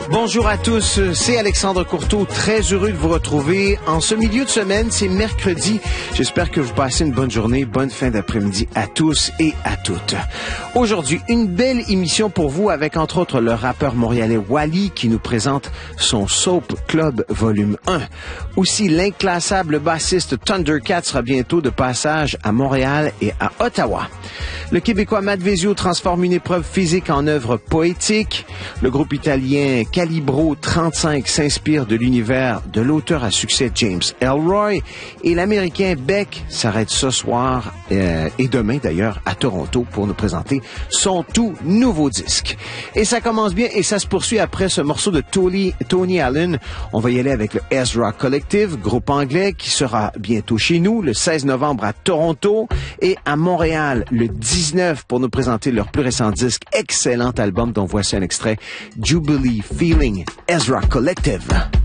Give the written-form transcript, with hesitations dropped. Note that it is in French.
Bonjour à tous, c'est Alexandre Courteau, très heureux de vous retrouver. En ce milieu de semaine, c'est mercredi. J'espère que vous passez une bonne journée, bonne fin d'après-midi à tous et à toutes. Aujourd'hui, une belle émission pour vous avec entre autres le rappeur montréalais Wally qui nous présente son Soap Club Volume 1. Aussi, l'inclassable bassiste Thundercat sera bientôt de passage à Montréal et à Ottawa. Le Québécois Matt Vezio transforme une épreuve physique en œuvre poétique. Le groupe italien Calibro 35 s'inspire de l'univers de l'auteur à succès James Ellroy. Et l'Américain Beck s'arrête ce soir et demain d'ailleurs à Toronto pour nous présenter son tout nouveau disque. Et ça commence bien et ça se poursuit après ce morceau de Tony Allen. On va y aller avec le Ezra Collective, groupe anglais qui sera bientôt chez nous le 16 novembre à Toronto et à Montréal le 19 pour nous présenter leur plus récent disque, excellent album dont voici un extrait, Jubilee Feeling, Ezra Collective.